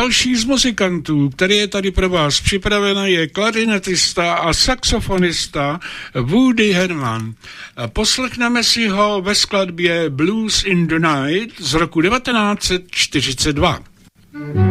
Další z muzikantů, který je tady pro vás připraven, je klarinetista a saxofonista Woody Herman. Poslechneme si ho ve skladbě Blues in the Night z roku 1942.